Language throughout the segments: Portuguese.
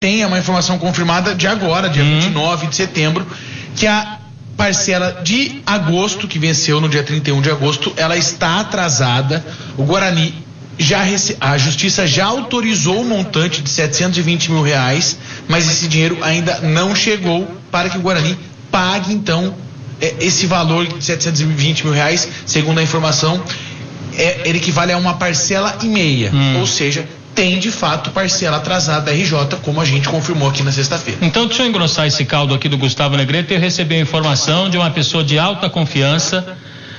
tem uma informação confirmada de agora, dia 29 de setembro, que a parcela de agosto, que venceu no dia 31 de agosto, ela está atrasada. O Guarani a Justiça já autorizou o montante de R$720 mil, mas esse dinheiro ainda não chegou para que o Guarani pague, então, esse valor de R$720 mil, segundo a informação, ele equivale a uma parcela e meia, ou seja, tem de fato parcela atrasada da RJ, como a gente confirmou aqui na sexta-feira. Então, deixa eu engrossar esse caldo aqui do Gustavo Negrete. Eu recebi a informação de uma pessoa de alta confiança,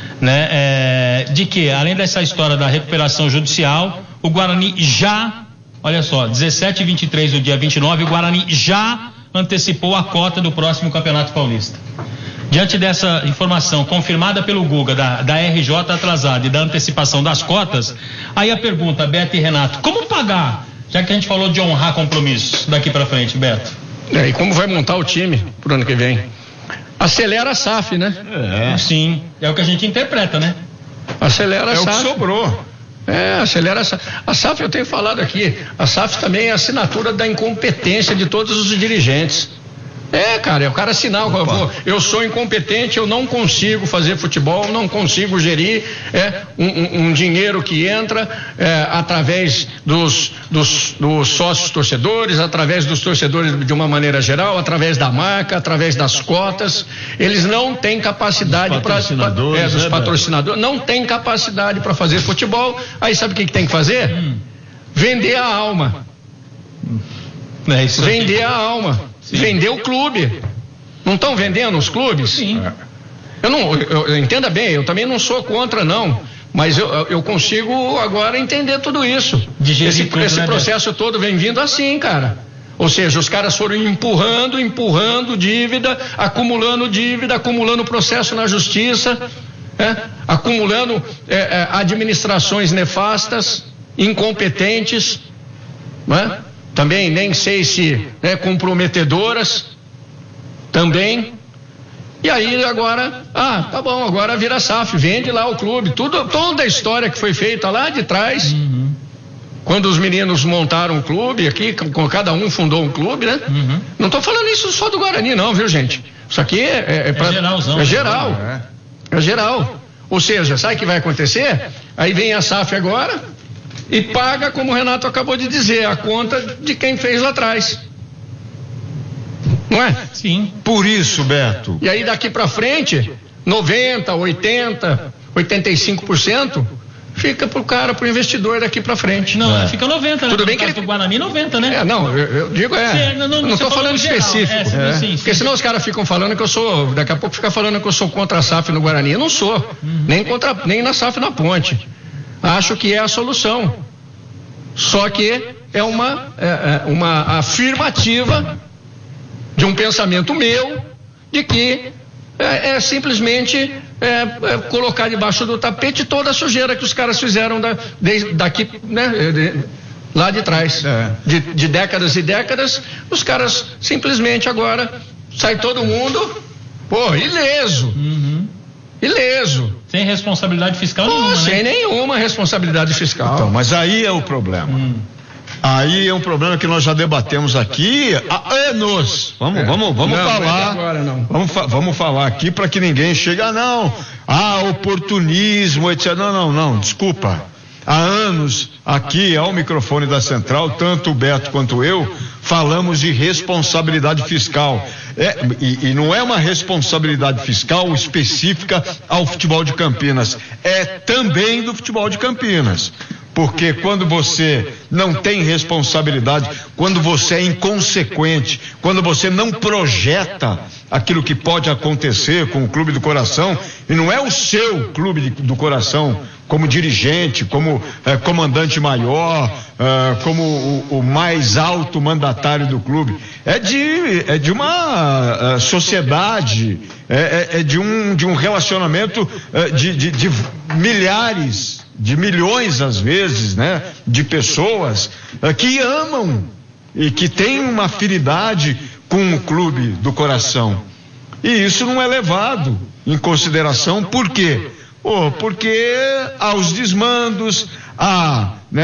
né, de que, além dessa história da recuperação judicial, o Guarani já, olha só, 17 e 23 do dia 29, o Guarani já antecipou a cota do próximo Campeonato Paulista. Diante dessa informação confirmada pelo Guga, da RJ atrasada e da antecipação das cotas, aí a pergunta, Beto e Renato, como pagar? Já que a gente falou de honrar compromissos daqui para frente, Beto. E como vai montar o time pro ano que vem? Acelera a SAF, né? Sim, é o que a gente interpreta, né? Acelera a SAF. É o que sobrou. Acelera a SAF. A SAF, eu tenho falado aqui, a SAF também é a assinatura da incompetência de todos os dirigentes. Cara, é o cara assinar, eu sou incompetente, eu não consigo fazer futebol, não consigo gerir um dinheiro que entra através dos sócios torcedores, através dos torcedores de uma maneira geral, através da marca, através das cotas. Eles não têm capacidade dos patrocinadores, não têm capacidade para fazer futebol. Aí sabe o que tem que fazer? Vender a alma. Vender a alma. Sim. Vender o clube. Não estão vendendo os clubes? Sim. Eu entenda bem, eu também não sou contra, não. Mas eu consigo agora entender tudo isso. Esse processo todo vem vindo assim, cara. Ou seja, os caras foram empurrando dívida, acumulando processo na justiça, acumulando administrações nefastas, incompetentes, não é? Também nem sei se comprometedoras também. E aí agora, tá bom, agora vira SAF, vende lá o clube, toda a história que foi feita lá de trás, quando os meninos montaram o clube aqui, cada um fundou um clube, né? Não estou falando isso só do Guarani não, viu, gente? Isso aqui é geral. É geral. Ou seja, sabe o que vai acontecer? Aí vem a SAF agora e paga, como o Renato acabou de dizer, a conta de quem fez lá atrás. Não é? Sim. Por isso, Beto. E aí daqui pra frente, 90, 80, 85% fica pro investidor daqui pra frente. Não, fica 90, né? Tudo bem que ele... do Guarani 90, né? Eu digo não tô falando específico. Sim, porque senão os caras ficam falando que eu sou, daqui a pouco fica falando que eu sou contra a SAF no Guarani. Eu não sou. Nem na SAF na Ponte. Acho que é a solução. Só que é uma afirmativa de um pensamento meu de que simplesmente colocar debaixo do tapete toda a sujeira que os caras fizeram daqui, né, lá de trás. De décadas e décadas, os caras simplesmente agora sai todo mundo, ileso. Ileso. Sem responsabilidade fiscal nenhuma, sem nenhuma responsabilidade fiscal. Então, mas aí é o problema. Aí é um problema que nós já debatemos aqui há anos. Vamos falar. Agora não. Vamos falar aqui para que ninguém chegue, oportunismo, etc. Não, desculpa. Há anos aqui ao microfone da Central, tanto o Beto quanto eu, falamos de responsabilidade fiscal. E não é uma responsabilidade fiscal específica ao futebol de Campinas, é também do futebol de Campinas. Porque quando você não tem responsabilidade, quando você é inconsequente, quando você não projeta aquilo que pode acontecer com o Clube do Coração, e não é o seu Clube do Coração como dirigente, como comandante maior, como o mais alto mandatário do clube, é de uma sociedade, de um relacionamento de milhares, de milhões às vezes, né, de pessoas que amam e que têm uma afinidade com o Clube do Coração. E isso não é levado em consideração. Por quê? Porque há os desmandos, há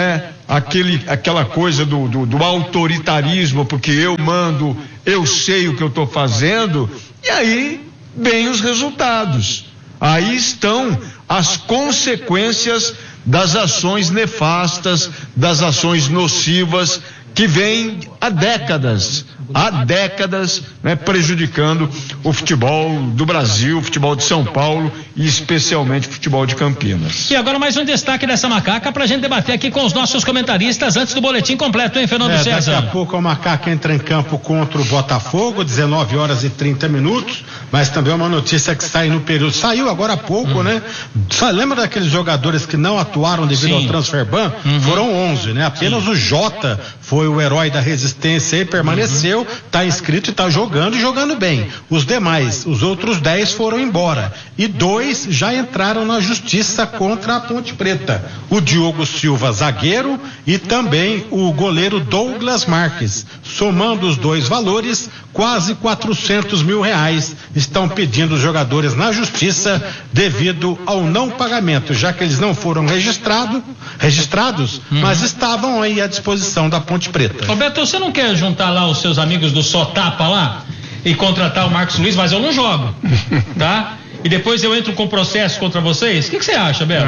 aquela coisa do autoritarismo, porque eu mando, eu sei o que eu estou fazendo, e aí vem os resultados. Aí estão as consequências das ações nefastas, das ações nocivas que vêm há décadas, né, prejudicando o futebol do Brasil, o futebol de São Paulo e especialmente o futebol de Campinas. E agora mais um destaque dessa macaca pra gente debater aqui com os nossos comentaristas antes do boletim completo, hein, Fernando César? Daqui a pouco a macaca entra em campo contra o Botafogo, 19h30, mas também uma notícia que sai no período, saiu agora há pouco, né? Lembra daqueles jogadores que não atuaram devido ao transfer ban? Foram 11, né? Apenas o Jota foi o herói da resistência e permaneceu, tá inscrito e tá jogando e jogando bem. Os demais, os outros 10 foram embora e 2 já entraram na justiça contra a Ponte Preta. O Diogo Silva, zagueiro, e também o goleiro Douglas Marques. Somando os dois valores, quase R$400 mil estão pedindo os jogadores na justiça devido ao não pagamento, já que eles não foram registrados, mas estavam aí à disposição da Ponte Preta. Roberto, você não quer juntar lá os seus amigos do Só Tapa lá e contratar o Marcos Luiz, mas eu não jogo, tá? E depois eu entro com processo contra vocês? O que você acha, Beto?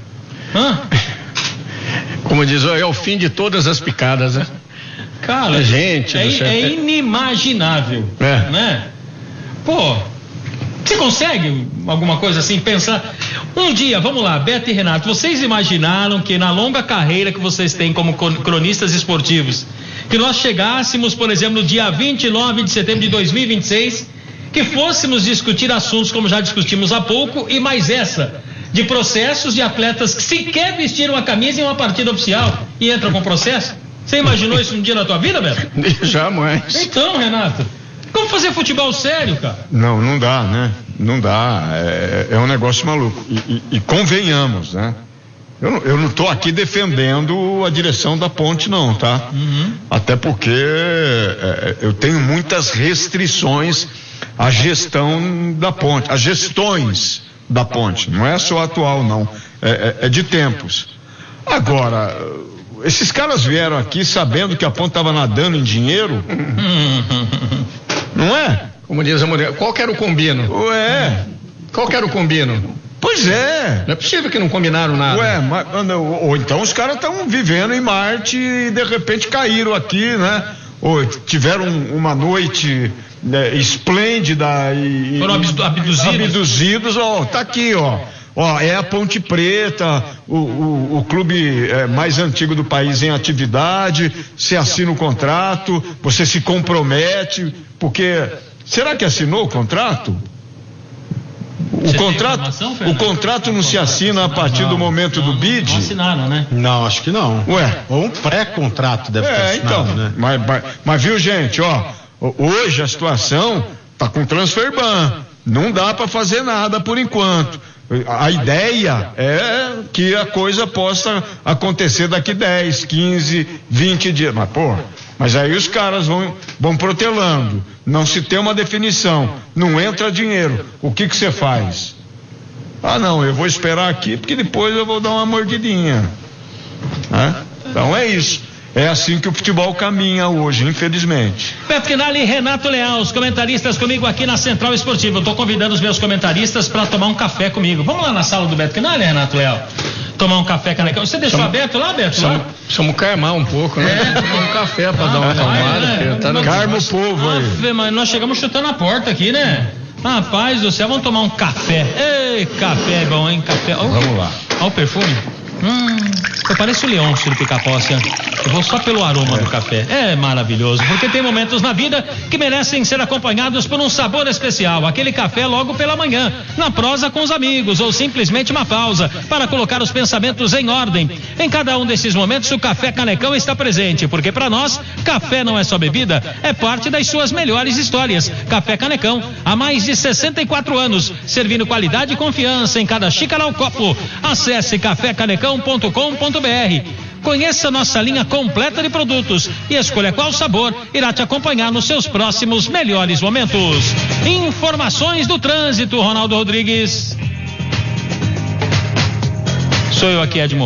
Como diz, é o fim de todas as picadas, né? Cara, é inimaginável, né? Pô, você consegue alguma coisa assim, pensar? Um dia, vamos lá, Beto e Renato, vocês imaginaram que na longa carreira que vocês têm como cronistas esportivos, que nós chegássemos, por exemplo, no dia 29 de setembro de 2026, que fôssemos discutir assuntos como já discutimos há pouco, e mais essa, de processos de atletas que sequer vestiram a camisa em uma partida oficial e entram com processo? Você imaginou isso um dia na tua vida, Beto? Jamais. Então, Renato, como fazer futebol sério, cara? Não dá, né? Não dá, é um negócio maluco. E convenhamos, né? Eu não estou aqui defendendo a direção da Ponte, não, tá? Até porque eu tenho muitas restrições à gestão da Ponte, às gestões da Ponte. Não é só atual, não. É de tempos. Agora, esses caras vieram aqui sabendo que a Ponte estava nadando em dinheiro? Não é? Como diz a mulher, qual que era o combino? Qual que era o combino? Pois é. Não é possível que não combinaram nada. Ou então os caras estão vivendo em Marte e de repente caíram aqui, né? Ou tiveram uma noite esplêndida e foram abduzidos. Tá aqui, ó, é a Ponte Preta, o clube mais antigo do país em atividade. Você assina o contrato, você se compromete, porque será que assinou o contrato? O contrato não se assina a partir do momento do bid? Não assinaram, né? Não, acho que não. Ou um pré-contrato deve ter assinado, então, né? Mas viu, gente, hoje a situação tá com transfer ban. Não dá para fazer nada por enquanto. A ideia é que a coisa possa acontecer daqui 10, 15, 20 dias. Mas aí os caras vão protelando. Não se tem uma definição. Não entra dinheiro. O que você faz? Não, eu vou esperar aqui porque depois eu vou dar uma mordidinha. Então é isso. É assim que o futebol caminha hoje, infelizmente. Beto Quinali e Renato Leal, os comentaristas comigo aqui na Central Esportiva. Eu tô convidando os meus comentaristas para tomar um café comigo. Vamos lá na sala do Beto Quinali, Renato Leal? Tomar um café canecão. Você deixou aberto lá, Beto? Precisamos carmar um pouco, né? Tomar um café para dar uma acalmada. Carma o povo aí. Mas nós chegamos chutando a porta aqui, né? Rapaz do céu, vamos tomar um café. Ei, café é bom, hein? Café. Vamos lá. Olha o perfume. Eu pareço o Leôncio do Pica-Pau, assim. Eu vou só pelo aroma do café. É maravilhoso, porque tem momentos na vida que merecem ser acompanhados por um sabor especial. Aquele café logo pela manhã, na prosa com os amigos, ou simplesmente uma pausa para colocar os pensamentos em ordem. Em cada um desses momentos, o Café Canecão está presente, porque para nós, café não é só bebida, é parte das suas melhores histórias. Café Canecão, há mais de 64 anos, servindo qualidade e confiança em cada xícara ou copo. Acesse cafécanecão.com.br. Conheça nossa linha completa de produtos e escolha qual sabor irá te acompanhar nos seus próximos melhores momentos. Informações do trânsito, Ronaldo Rodrigues. Sou eu aqui, Edmo.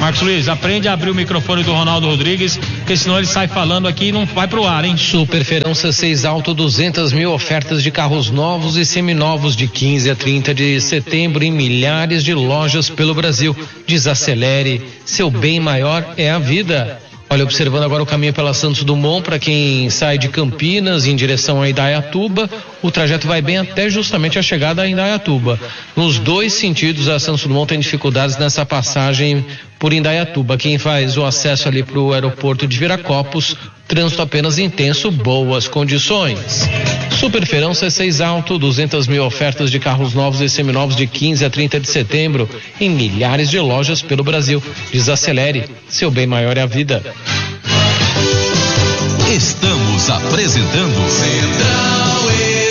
Marcos Luiz, aprende a abrir o microfone do Ronaldo Rodrigues, porque senão ele sai falando aqui e não vai pro ar, hein? Superfeirão C6 Alto, 200 mil ofertas de carros novos e seminovos de 15 a 30 de setembro em milhares de lojas pelo Brasil. Desacelere, seu bem maior é a vida. Olha, observando agora o caminho pela Santos Dumont, para quem sai de Campinas em direção a Indaiatuba, o trajeto vai bem até justamente a chegada a Indaiatuba. Nos dois sentidos, a Santos Dumont tem dificuldades nessa passagem por Indaiatuba. Quem faz o acesso ali para o aeroporto de Viracopos, trânsito apenas intenso, boas condições. Superfeirão C6 Alto, 200 mil ofertas de carros novos e seminovos de 15 a 30 de setembro em milhares de lojas pelo Brasil. Desacelere, seu bem maior é a vida. Estamos apresentando Central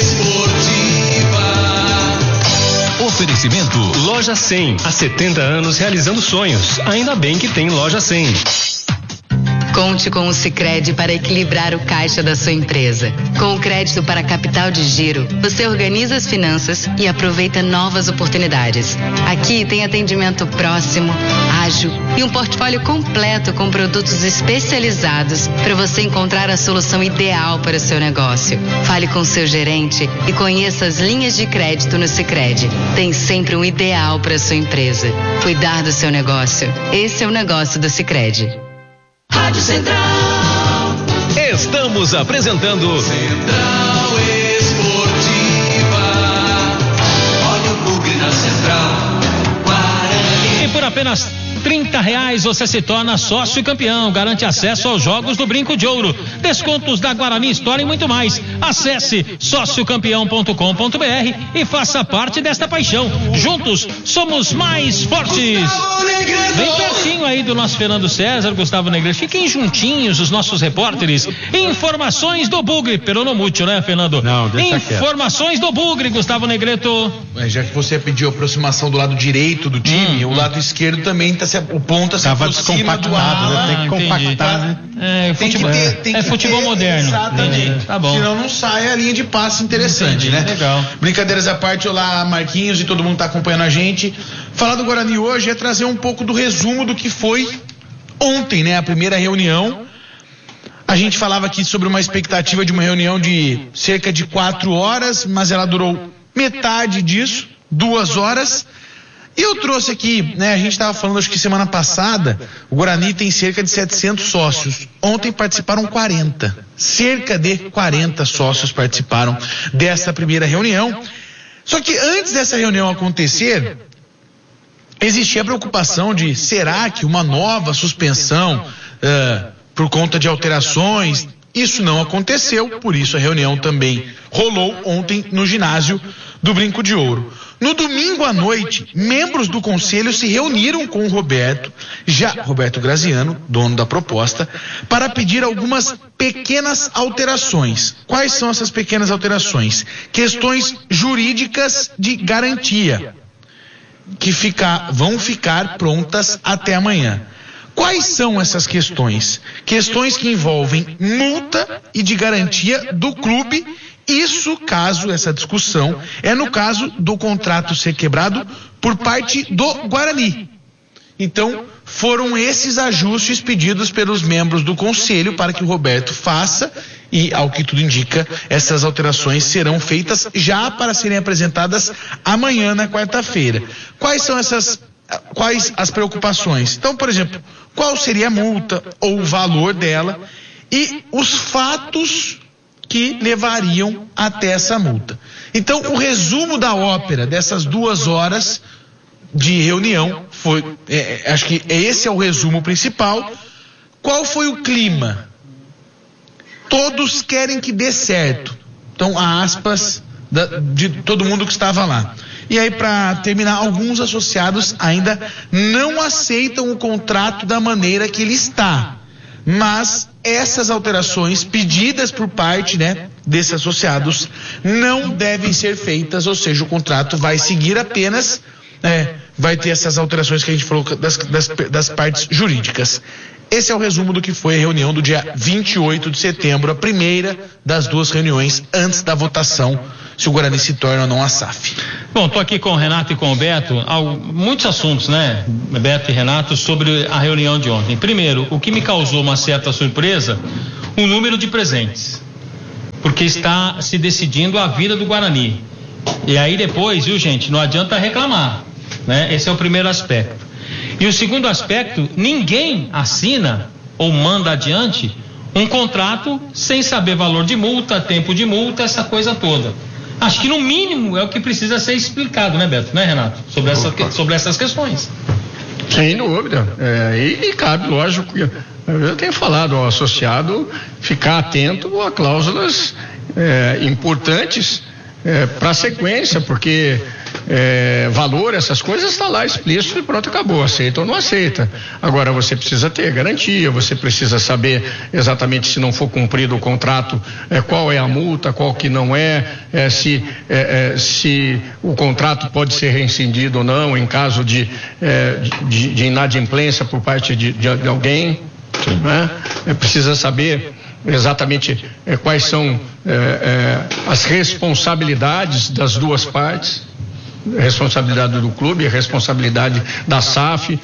Esportiva. Oferecimento Loja 100, há 70 anos realizando sonhos. Ainda bem que tem Loja 100. Conte com o Sicredi para equilibrar o caixa da sua empresa. Com o crédito para capital de giro, você organiza as finanças e aproveita novas oportunidades. Aqui tem atendimento próximo, ágil e um portfólio completo com produtos especializados para você encontrar a solução ideal para o seu negócio. Fale com seu gerente e conheça as linhas de crédito no Sicredi. Tem sempre um ideal para a sua empresa. Cuidar do seu negócio. Esse é o negócio do Sicredi. Rádio Central. Estamos apresentando Central Esportiva. Olha o bugre na Central. E por apenas R$30 você se torna sócio campeão, garante acesso aos jogos do Brinco de Ouro, descontos da Guarani Store e muito mais. Acesse sociocampeão.com.br e faça parte desta paixão. Juntos somos mais fortes. Bem pertinho aí do nosso Fernando César, Gustavo Negreto. Fiquem juntinhos os nossos repórteres. Informações do Bugre, peronomútil, né, Fernando? Não, deixa Informações do Bugre, Gustavo Negreto. Já que você pediu aproximação do lado direito do time, o lado esquerdo também está o ponta se aproxima do ala. Tem que compactar, né? Futebol moderno. Exatamente. Tá bom. Senão não sai a linha de passe interessante, né? Legal. Brincadeiras à parte, olá Marquinhos e todo mundo tá acompanhando a gente. Falar do Guarani hoje é trazer um pouco do resumo do que foi ontem, né? A primeira reunião. A gente falava aqui sobre uma expectativa de uma reunião de cerca de 4 horas, mas ela durou metade disso, 2 horas. E eu trouxe aqui, né, a gente estava falando, acho que semana passada, o Guarani tem cerca de 700 sócios. Ontem participaram 40. Cerca de 40 sócios participaram dessa primeira reunião. Só que antes dessa reunião acontecer, existia a preocupação de, será que uma nova suspensão por conta de alterações? Isso não aconteceu, por isso a reunião também rolou ontem no ginásio do Brinco de Ouro. No domingo à noite, membros do conselho se reuniram com o Roberto Graziano, dono da proposta, para pedir algumas pequenas alterações. Quais são essas pequenas alterações? Questões jurídicas de garantia, que vão ficar prontas até amanhã. Quais são essas questões? Questões que envolvem multa e de garantia do clube. Isso, essa discussão é no caso do contrato ser quebrado por parte do Guarani. Então, foram esses ajustes pedidos pelos membros do conselho para que o Roberto faça, e ao que tudo indica, essas alterações serão feitas já para serem apresentadas amanhã, na quarta-feira. Quais as preocupações? Então, por exemplo, qual seria a multa ou o valor dela e os fatos que levariam até essa multa. Então, o resumo da ópera dessas 2 horas de reunião foi, acho que esse é o resumo principal. Qual foi o clima? Todos querem que dê certo. Então, aspas de todo mundo que estava lá. E aí, para terminar, alguns associados ainda não aceitam o contrato da maneira que ele está. Mas essas alterações pedidas por parte, né, desses associados não devem ser feitas, ou seja, o contrato vai seguir apenas, vai ter essas alterações que a gente falou das partes jurídicas. Esse é o resumo do que foi a reunião do dia 28 de setembro, a primeira das duas reuniões antes da votação, se o Guarani se torna ou não a SAF. Bom, tô aqui com o Renato e com o Beto, muitos assuntos, né, Beto e Renato, sobre a reunião de ontem. Primeiro, o que me causou uma certa surpresa, o número de presentes, porque está se decidindo a vida do Guarani. E aí depois, viu, gente, não adianta reclamar, né? Esse é o primeiro aspecto. E o segundo aspecto, ninguém assina ou manda adiante um contrato sem saber valor de multa, tempo de multa, essa coisa toda. Acho que no mínimo é o que precisa ser explicado, né, Beto, né, Renato? Sobre essas questões. Sem dúvida. E cabe, lógico, eu tenho falado ao associado ficar atento a cláusulas importantes para a sequência, porque valor, essas coisas está lá explícito e pronto, acabou, aceita ou não aceita. Agora você precisa ter garantia, você precisa saber exatamente, se não for cumprido o contrato, qual é a multa, qual que não se o contrato pode ser rescindido ou não em caso de inadimplência por parte de alguém, né? Precisa saber exatamente quais são as responsabilidades das duas partes, a responsabilidade do clube, a responsabilidade da SAF,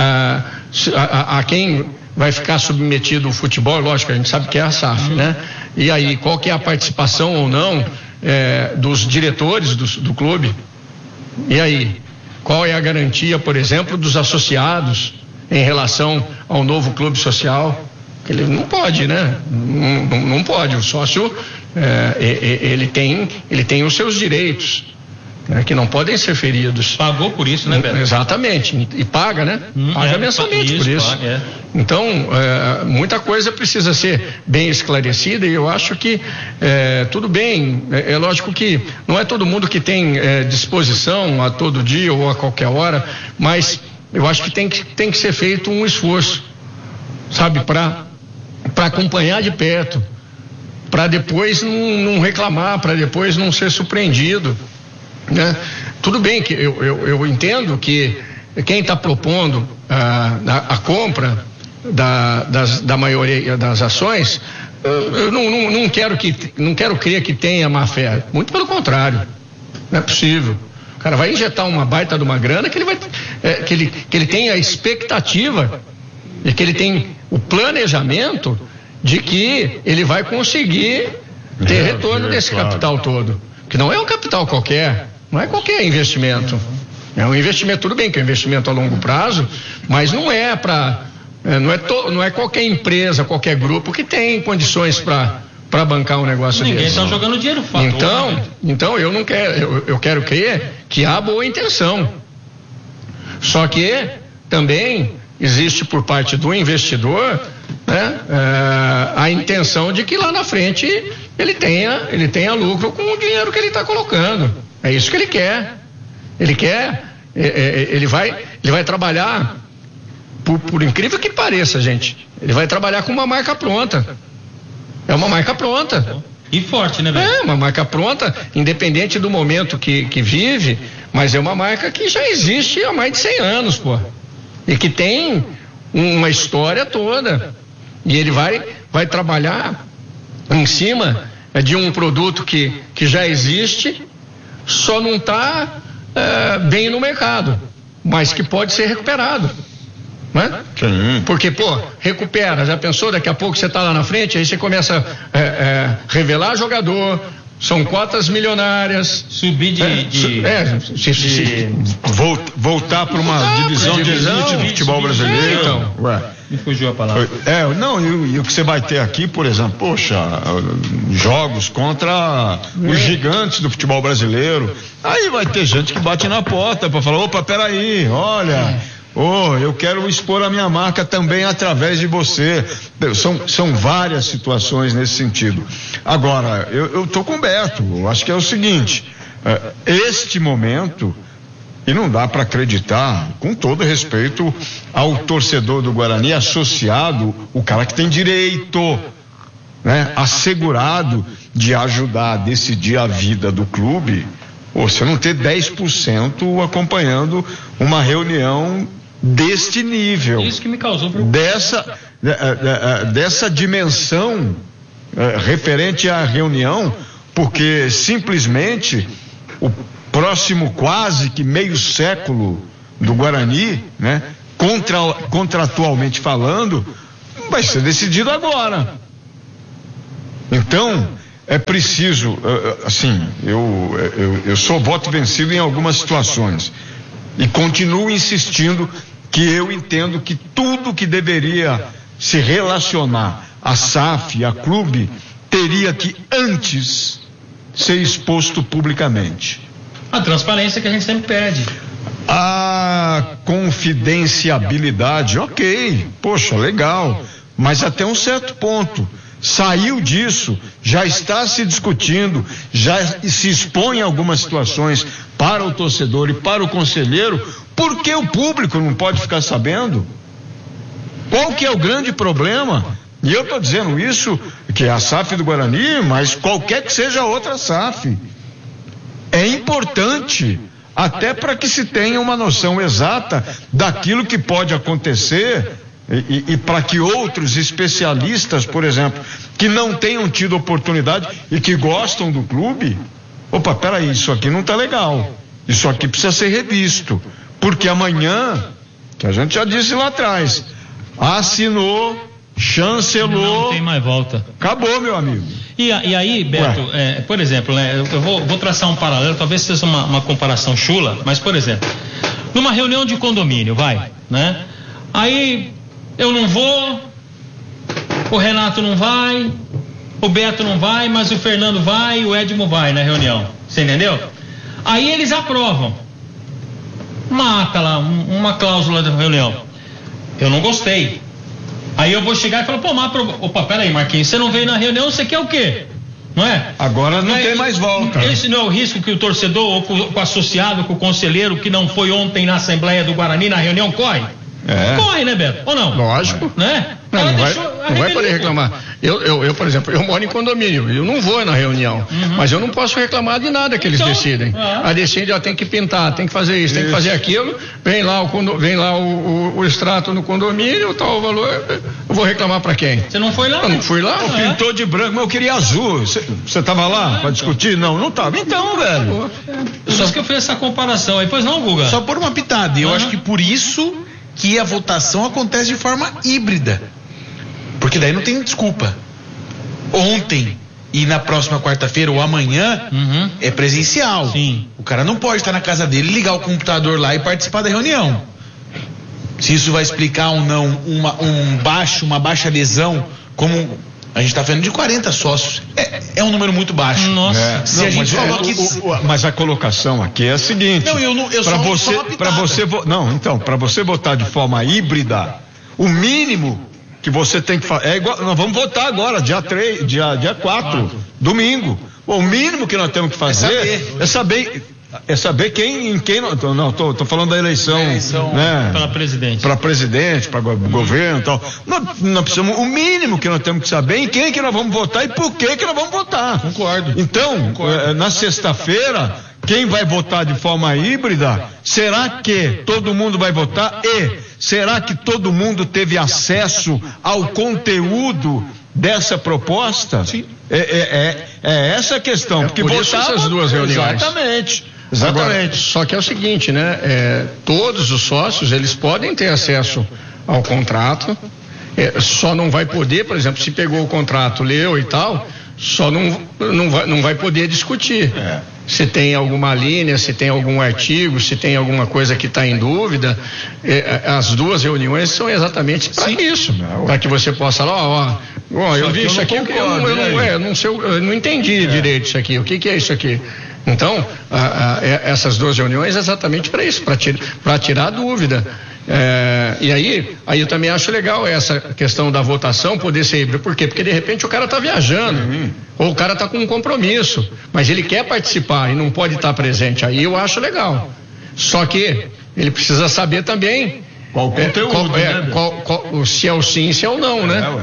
a quem vai ficar submetido o futebol, lógico, a gente sabe que é a SAF, né? E aí, qual que é a participação ou não dos diretores do clube? E aí, qual é a garantia, por exemplo, dos associados em relação ao novo clube social? Ele não pode, né? Não pode. O sócio, ele tem os seus direitos, né, que não podem ser feridos. Pagou por isso, né, Beto? Exatamente. E paga, né? Paga mensalmente por isso. Paga, Então, muita coisa precisa ser bem esclarecida, e eu acho que tudo bem. É lógico que não é todo mundo que tem disposição a todo dia ou a qualquer hora, mas eu acho que tem que ser feito um esforço, sabe, para acompanhar de perto, para depois não reclamar, para depois não ser surpreendido, né? Tudo bem que eu entendo que quem está propondo a compra da maioria das ações, eu não quero crer que tenha má fé, muito pelo contrário, não é possível. O cara vai injetar uma baita de uma grana que ele tem a expectativa e que ele tem o planejamento de que ele vai conseguir ter retorno desse capital todo, que não é um capital qualquer, não é qualquer investimento, é um investimento, tudo bem que é um investimento a longo prazo, mas não é qualquer empresa, qualquer grupo que tem condições para bancar um negócio desse. Ninguém está jogando dinheiro fora. Então eu não quero, eu quero crer que há boa intenção, só que também existe por parte do investidor, né, a intenção de que lá na frente ele tenha lucro com o dinheiro que ele está colocando. É isso que ele quer. Ele vai trabalhar, por incrível que pareça, gente, ele vai trabalhar com uma marca pronta. É uma marca pronta. E forte, né, velho? É uma marca pronta, independente do momento que vive, mas é uma marca que já existe há mais de 100 anos, pô. E que tem uma história toda. E ele vai trabalhar em cima de um produto que já existe, só não está bem no mercado, mas que pode ser recuperado, né? Sim. Porque, recupera, já pensou, daqui a pouco você está lá na frente, aí você começa a revelar jogador, são cotas milionárias, subir voltar para uma divisão de elite do futebol brasileiro. Então, me fugiu a palavra. E o que você vai ter aqui, por exemplo, jogos contra os gigantes do futebol brasileiro. Aí vai ter gente que bate na porta para falar: opa, peraí, olha. Eu quero expor a minha marca também através de você. São várias situações nesse sentido. Agora, eu estou com o Beto. Eu acho que é o seguinte: este momento, e não dá para acreditar, com todo respeito ao torcedor do Guarani, associado, o cara que tem direito, né, assegurado de ajudar a decidir a vida do clube. Você não ter 10% acompanhando uma reunião deste nível. Isso que me causou preocupação. Dessa dimensão referente à reunião, porque simplesmente o próximo quase que meio século do Guarani, né, contratualmente falando, vai ser decidido agora. Então, é preciso, assim, eu sou voto vencido em algumas situações e continuo insistindo que eu entendo que tudo que deveria se relacionar a SAF, a clube, teria que antes ser exposto publicamente. A transparência que a gente sempre pede. A confidenciabilidade, ok, poxa, legal, mas até um certo ponto. Saiu disso, já está se discutindo, já se expõe algumas situações para o torcedor e para o conselheiro, por que o público não pode ficar sabendo? Qual que é o grande problema? E eu estou dizendo isso, que é a SAF do Guarani, mas qualquer que seja a outra SAF. É importante, até para que se tenha uma noção exata daquilo que pode acontecer e para que outros especialistas, por exemplo, que não tenham tido oportunidade e que gostam do clube, opa, peraí, isso aqui não está legal, isso aqui precisa ser revisto, porque amanhã, que a gente já disse lá atrás, assinou, chancelou, não tem mais volta. Acabou, meu amigo. E aí, Beto, por exemplo, né, eu vou traçar um paralelo, talvez seja uma comparação chula, mas, por exemplo, numa reunião de condomínio, né? Aí eu não vou, o Renato não vai, o Beto não vai, mas o Fernando vai e o Edmo vai na reunião, você entendeu? Aí eles aprovam uma ata lá, uma cláusula da reunião. Eu não gostei. Aí eu vou chegar e falar, pô, mas opa, peraí, Marquinhos, você não veio na reunião, você quer o quê? Não é? Agora não tem mais volta. Esse não é o risco que o torcedor, ou com o associado, com o conselheiro que não foi ontem na Assembleia do Guarani, na reunião, corre? Corre, né, Beto? Ou não? Lógico. Né? Não vai poder reclamar. Eu, por exemplo, eu moro em condomínio, eu não vou na reunião, mas eu não posso reclamar de nada que eles decidem. A decide, tem que pintar, tem que fazer isso, tem que fazer aquilo, vem lá o extrato no condomínio, tal valor, eu vou reclamar para quem? Você não foi lá? Eu não fui lá. Pintou de branco, mas eu queria azul. Você tava lá para discutir? Não tava. Então, velho. Só que eu fiz essa comparação aí, pois não, Guga? Só por uma pitada, e eu acho que por isso que a votação acontece de forma híbrida, porque daí não tem desculpa. Ontem e na próxima quarta-feira ou amanhã é presencial. Sim. O cara não pode estar na casa dele, ligar o computador lá e participar da reunião. Se isso vai explicar ou não uma baixa adesão, como a gente está falando de 40 sócios, é um número muito baixo. Nossa. Se a gente coloca mas a colocação aqui é a seguinte. Não, para você votar de forma híbrida, o mínimo que você tem que fazer é igual, nós vamos votar agora, dia 4, domingo. O mínimo que nós temos que fazer é saber quem não, tô falando da eleição, né? Para presidente, para governo e tal. Nós precisamos, o mínimo que nós temos que saber em quem que nós vamos votar e por que nós vamos votar. Concordo. Então, na sexta-feira, quem vai votar de forma híbrida, será que todo mundo vai votar? E será que todo mundo teve acesso ao conteúdo dessa proposta? Sim. É essa a questão. Porque por isso essas duas reuniões. Exatamente. Agora, só que é o seguinte, né? Todos os sócios, eles podem ter acesso ao contrato, só não vai poder, por exemplo, se pegou o contrato, leu e tal, só não vai poder discutir. Se tem alguma linha, se tem algum artigo, se tem alguma coisa que está em dúvida, as duas reuniões são exatamente para isso, para que você possa lá, eu vi isso aqui, eu não entendi direito isso aqui, o que é isso aqui? Então, essas duas reuniões é exatamente para isso, para tirar a dúvida. E aí eu também acho legal essa questão da votação poder ser híbrida. Por quê? Porque de repente o cara está viajando, ou o cara está com um compromisso, mas ele quer participar e não pode estar presente. Aí eu acho legal. Só que ele precisa saber também qual o conteúdo, se é o sim, se é o não, né?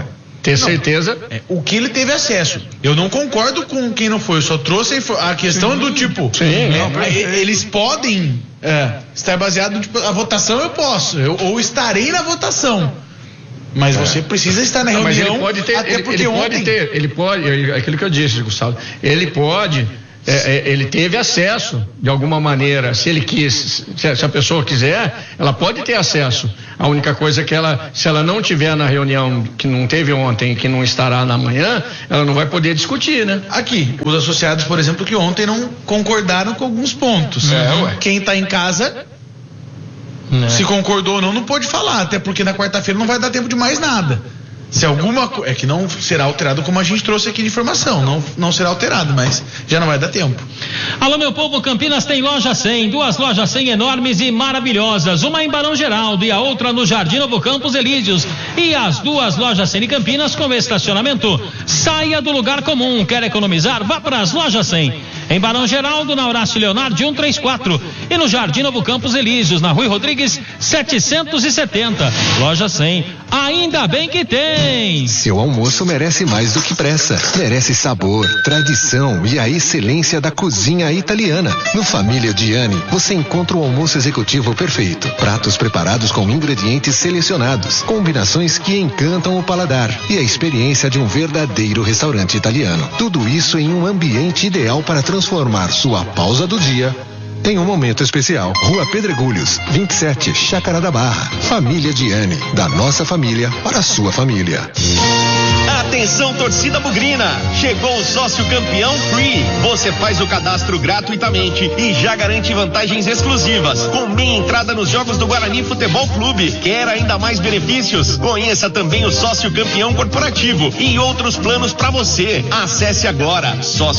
Ter certeza. O que ele teve acesso. Eu não concordo com quem não foi, eu só trouxe a questão do tipo. Eles podem estar baseado, tipo, a votação eu posso, ou estarei na votação. Mas você precisa estar na reunião. Mas ele pode ter, ele pode, aquilo que eu disse, Gustavo, ele pode. Ele teve acesso de alguma maneira, se ele quis, se a pessoa quiser, ela pode ter acesso. A única coisa é que se ela não tiver na reunião que não teve ontem e que não estará na manhã, ela não vai poder discutir, né? Aqui, os associados, por exemplo, que ontem não concordaram com alguns pontos. Quem está em casa, se concordou ou não pode falar, até porque na quarta-feira não vai dar tempo de mais nada. Se alguma coisa. É que não será alterado como a gente trouxe aqui de informação. Não será alterado, mas já não vai dar tempo. Alô, meu povo, Campinas tem loja 100. 2 lojas 100 enormes e maravilhosas. Uma em Barão Geraldo e a outra no Jardim Novo Campos Elíseos. E as 2 lojas 100 de Campinas com estacionamento. Saia do lugar comum. Quer economizar? Vá para as lojas 100. Em Barão Geraldo, na Horácio Leonardo 134. E no Jardim Novo Campos Elíseos, na Rui Rodrigues 770. Loja 100. Ainda bem que tem. Seu almoço merece mais do que pressa. Merece sabor, tradição e a excelência da cozinha italiana. No Família Diani, você encontra o almoço executivo perfeito. Pratos preparados com ingredientes selecionados. Combinações que encantam o paladar. E a experiência de um verdadeiro restaurante italiano. Tudo isso em um ambiente ideal para transformar sua pausa do dia em um momento especial. Rua Pedregulhos, 27, Chácara da Barra. Família Diani, da nossa família para a sua família. Atenção, torcida bugrina! Chegou o Sócio Campeão Free. Você faz o cadastro gratuitamente e já garante vantagens exclusivas, com meia entrada nos jogos do Guarani Futebol Clube. Quer ainda mais benefícios? Conheça também o Sócio Campeão Corporativo e outros planos para você. Acesse agora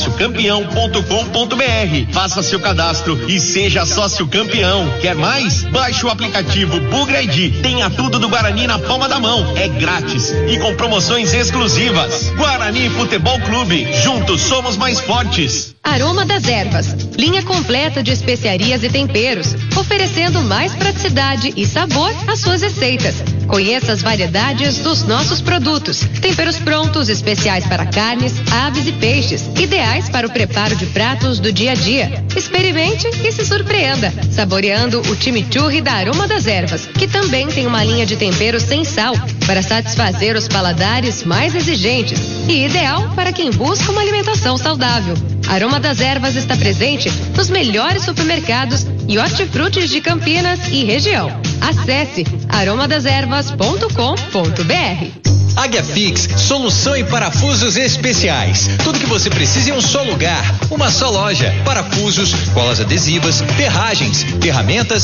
sociocampeão.com.br. Faça seu cadastro e seja sócio campeão. Quer mais? Baixe o aplicativo Bugra ID. Tenha tudo do Guarani na palma da mão. É grátis e com promoções exclusivas. Guarani Futebol Clube. Juntos somos mais fortes. Aroma das Ervas, linha completa de especiarias e temperos, oferecendo mais praticidade e sabor às suas receitas. Conheça as variedades dos nossos produtos. Temperos prontos, especiais para carnes, aves e peixes, ideais para o preparo de pratos do dia a dia. Experimente e se surpreenda, saboreando o chimichurri da Aroma das Ervas, que também tem uma linha de temperos sem sal, para satisfazer os paladares mais exigentes e ideal para quem busca uma alimentação saudável. Aroma das Ervas está presente nos melhores supermercados e hortifrutis de Campinas e região. Acesse aromadeservas.com.br. Águia Fix, solução em parafusos especiais. Tudo que você precisa em um só lugar, uma só loja. Parafusos, colas adesivas, ferragens, ferramentas